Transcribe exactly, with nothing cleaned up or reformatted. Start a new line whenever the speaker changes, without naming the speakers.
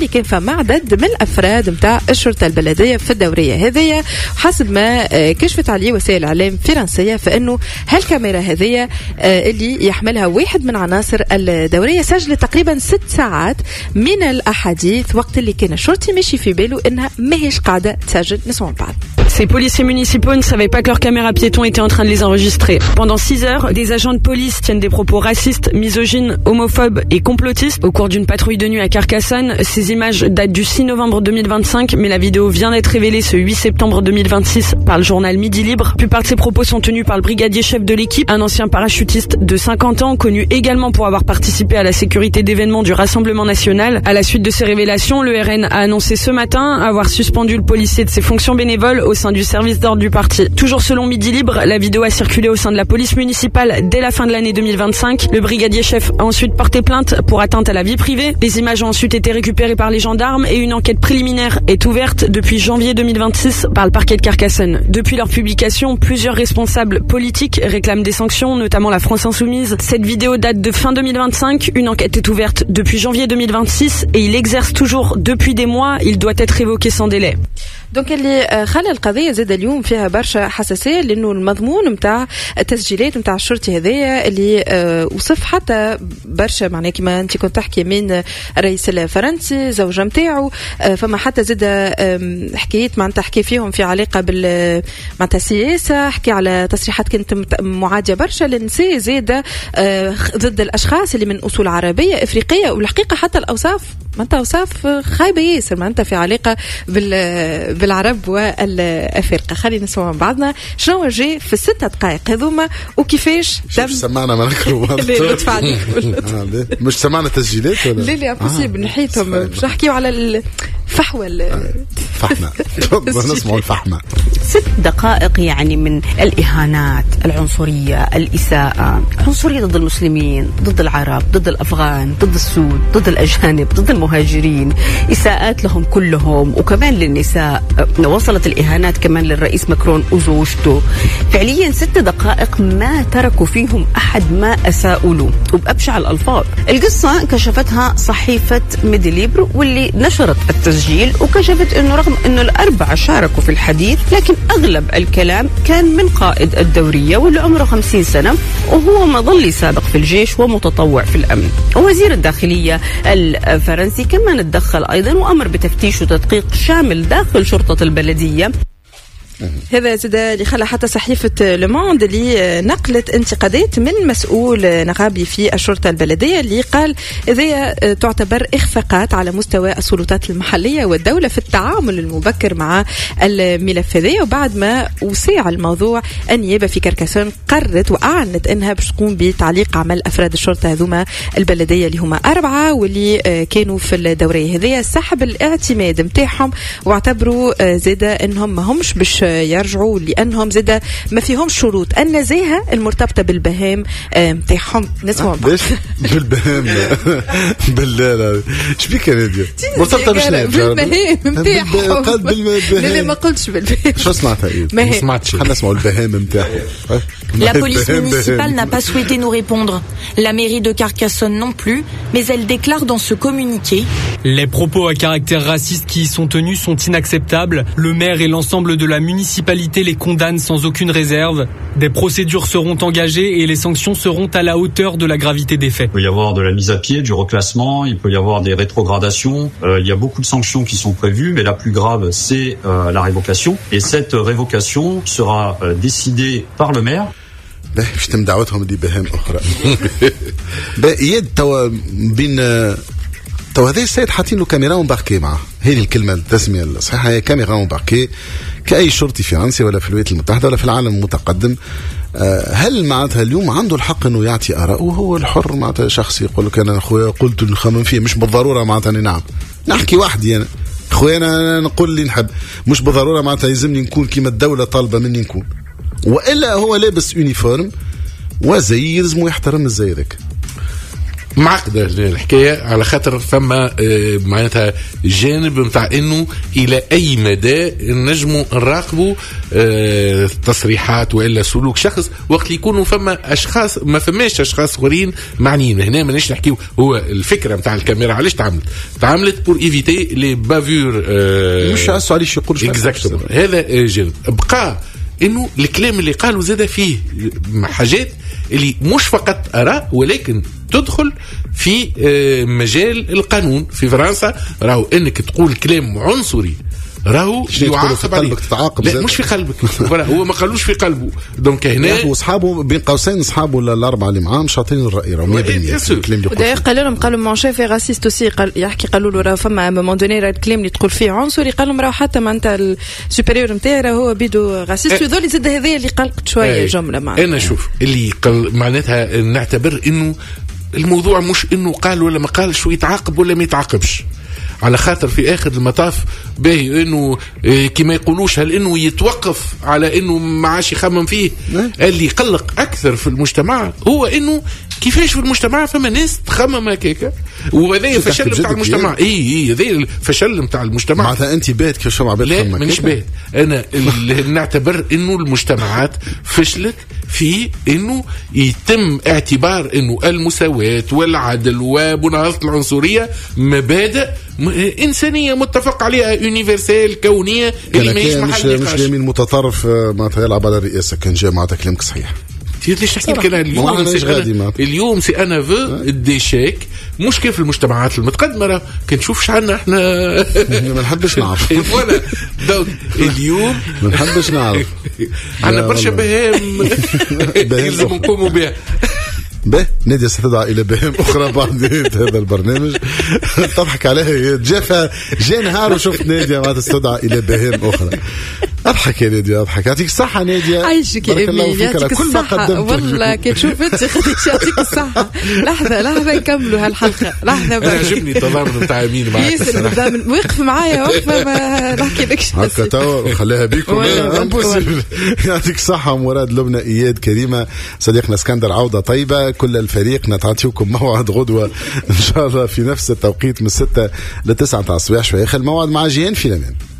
كان فما عدد من الأفراد متاع الشرطة البلدية في الدورية هذه حسب ما كشفت عليه وسائل إعلام فرنسية، فإنه هالكاميرا هذه اللي يحملها واحد من عناصر الدورية سجلت تقريبا ست ساعات من الأحاديث وقت اللي كان الشرطي ماشي في باله إنها ماهيش قاعدة تسجل. نسمع بعض.
Ces policiers municipaux ne savaient pas que leurs caméras piétons étaient en train de les enregistrer. Pendant six heures, des agents de police tiennent des propos racistes, misogynes, homophobes et complotistes au cours d'une patrouille de nuit à Carcassonne. Ces images datent du six novembre deux mille vingt-cinq, mais la vidéo vient d'être révélée ce huit septembre deux mille vingt-six par le journal Midi Libre. La plupart de ces propos sont tenus par le brigadier chef de l'équipe, un ancien parachutiste de cinquante ans, connu également pour avoir participé à la sécurité d'événements du Rassemblement national. À la suite de ces révélations, le R N a annoncé ce matin avoir suspendu le policier de ses fonctions bénévoles au sein du service d'ordre du parti. Toujours selon Midi Libre, la vidéo a circulé au sein de la police municipale dès la fin de l'année deux mille vingt-cinq. Le brigadier chef a ensuite porté plainte pour atteinte à la vie privée. Les images ont ensuite été récupérées par les gendarmes et une enquête préliminaire est ouverte depuis janvier deux mille vingt-six par le parquet de Carcassonne. Depuis leur publication, plusieurs responsables politiques réclament des sanctions, notamment la France Insoumise. Cette vidéo date de fin deux mille vingt-cinq. Une enquête est ouverte depuis janvier deux mille vingt-six et il exerce toujours depuis des mois. Il doit être révoqué sans délai.
دونك اللي خلى القضية زاد اليوم فيها برشا حساسية لأنه المضمون متاع التسجيلات متاع الشرطي هذايا اللي وصف حتى برشا معناه كما أنت كنت تحكي من الرئيس الفرنسي زوجة متاعه، فما حتى زاد حكيت معناتها حكي فيهم في علاقة بال معناتها السياسة، حكي على تصريحات كانت معادية برشا للنساء زاد ضد الأشخاص اللي من أصول عربية إفريقية، والحقيقة حتى الأوصاف معناتها أوصاف خايبة ياسر معناتها في علاقة بال بالعرب والأفارقة. خلينا نسمع بعضنا شنو جاي في الست دقائق هذوما وكيفاش
تم سمعنا منكروات. مش سمعنا تسجيلات ولا
لا لا امبوسيبل آه. نحيتهم باش نحكيو على الفحوى
الفحمة. نسمعوا الفحمة.
ست دقائق يعني من الإهانات، العنصرية، الإساءة، عنصرية ضد المسلمين، ضد العرب، ضد الأفغان، ضد السود، ضد الأجانب، ضد المهاجرين، إساءات لهم كلهم وكمان للنساء. وصلت الإهانات كمان للرئيس ماكرون وزوجته. فعليا ست دقائق ما تركوا فيهم أحد ما أساءوا له وبأبشع الألفاظ. القصة كشفتها صحيفة ميدي ليبر واللي نشرت التسجيل وكشفت أنه رغم أنه الأربعة شاركوا في الحديث لكن أغلب الكلام كان من قائد الدورية واللي عمره خمسين سنة وهو مظلي سابق في الجيش ومتطوع في الأمن. ووزير الداخلية الفرنسي كمان تدخل أيضا وأمر بتفتيش وتدقيق شامل داخل شرطة البلدية.
هذا زاد اللي خلى حتى صحيفة لوموند اللي نقلت انتقادات من مسؤول نقابي في الشرطة البلدية اللي قال إذا تعتبر إخفاقات على مستوى السلطات المحلية والدولة في التعامل المبكر مع الملف هذا. وبعد ما وسع الموضوع النيابة في كركسون قررت وأعلنت أنها باش تقوم بتعليق عمل أفراد الشرطة هذوما البلدية اللي هما أربعة واللي كانوا في الدورية هذه سحب الاعتماد متاعهم واعتبروا زاد أنهم ما همش باش يرجعوا لأنهم زاد ما فيهم شروط النزاهة المرتبطة بالبهام متاعهم. نسمع
ليش بالبهام بالله شبيك يا نادية مرتبطة
بالبهام متاعهم؟ قال بالبهام. لا ما قلتش بالبهام.
شو سمعتها إيه؟
ما
سمعتش. خلنا نسمعوا البهام متاعهم.
La police municipale n'a pas souhaité nous répondre. La mairie de Carcassonne non plus, mais elle déclare dans ce communiqué:
les propos à caractère raciste qui y sont tenus sont inacceptables. Le maire et l'ensemble de la municipalité les condamnent sans aucune réserve. Des procédures seront engagées et les sanctions seront à la hauteur de la gravité des faits.
Il peut y avoir de la mise à pied, du reclassement, il peut y avoir des rétrogradations. Euh, il y a beaucoup de sanctions qui sont prévues, mais la plus grave, c'est euh, la révocation. Et cette révocation sera euh, décidée par le maire.
باش تم دعوتهم دي بهام أخرى. بقيت توا بين توا هذا السيد حاطين له كاميرا ومباركي معه. هذه الكلمة التسمية الصحيحة هي كاميرا ومباركي كأي شرطي فرنسي ولا في الولايات المتحدة ولا في العالم المتقدم. هل معناتها اليوم عنده الحق إنه يعطي آراءه؟ وهو الحر معناتها شخصي يقول لك أنا أخويا قلت نخمم فيه مش بالضرورة معناتها نعم نحكي وحدي أنا أخويا أنا نقول اللي نحب مش بالضرورة معناتها يلزمني نكون كيما الدولة طالبة مني نكون. وإلا هو لابس يونيفورم وزي يلزمه يحترم الزي ذاك.
معقدة الحكاية على خاطر فما معناتها جانب متاع انه الى اي مدى نجموا نراقبوا تصريحات والا سلوك شخص وقت اللي يكونوا فما اشخاص ما فماش اشخاص اخرين معنيين. هنا مانيش نحكيو هو الفكرة متاع الكاميرا علاش تعملت تعملت بور ايفيتي لي بافور
مش عسوا عليش يقولش
اكزاكتومون. هذا جانب. بقى انه الكلام اللي قالوا زاد فيه حاجات اللي مش فقط اراء ولكن تدخل في مجال القانون. في فرنسا راهو انك تقول كلام عنصري راهو يعاقب عليه. لا مش في قلبك هو ما قالوش في قلبه. دونك هنا
واصحابه بين قوسين اصحابه الاربعه اللي معاه مش عاطين الراي راهو مية بالمية الكلام اللي
يقول. قال لهم قالوا مون شيف راسيست اوسي قال يحكي قالوا له راه فما مون دوني الكلام اللي تقول فيه عنصري قال لهم راه حتى ما انت السوبيريور نتاعي راه هو بيدو راسيست. وذول زاد هذايا اللي قلقت شويه جمله معنا.
انا شوف اللي قل معناتها نعتبر انه الموضوع مش انه قال ولا ما قالش ويتعاقب ولا ما يتعاقبش على خاطر في اخر المطاف باهي انه كما يقولوش هل انه يتوقف على انه ما عادش يخمم فيه. اللي يقلق اكثر في المجتمع هو انه كيفاش في المجتمع فما ناس تخمم هكاك وهذا فشل بتاع المجتمع. اي اي هذا الفشل بتاع المجتمع.
معناتها انت بيت كيفاش مع بيت
لا مانيش بيت انا نعتبر انه المجتمعات فشلت في انه يتم اعتبار انه المساواة والعدل ومناهضة العنصرية مبادئ انسانية متفق عليها يونيفرسال كونية اللي ما يسمح
مش مش اليمين متطرف معناتها يلعب على الرئاسة. كان جاء معناتها كلامك صحيح.
ليش تحكي كلام اليوم سي اليوم سي انا فو الديشيك مش كيف المجتمعات المتقدمه راه كنشوف شحالنا احنا
ما نحبش نعرف
ولا دونك اليوم
ما نحبش نعرف
عندنا برشا بهام لازم نقوموا بها.
به نادية ستدعى إلى بهام أخرى بعد هذا البرنامج. تضحك عليها جافة جاء نهار وشفت نادية ما تستدعى إلى بهام أخرى. أضحك يا نادية أضحك. يعطيك الصحة نادية.
عايشك يا أمي يعطيك الصحة والله كي تشوف أنت خديش يعطيك الصحة. لحظة لحظة نكملوا هالحلقة لحظة.
أنا عجبني التضامن بتاع أمين معك.
ياسر التضامن وقف معايا وقفة ما نحكي لكش.
هكا توا خليها بيكم. يعطيك الصحة مراد لبنى إياد كريمة صديقنا اسكندر عودة طيبة كل الفريق. نتعطيكم موعد غدوة إن شاء الله في نفس التوقيت من ستة لتسعة الصباح شوية. آخر موعد مع جيان في الأمان.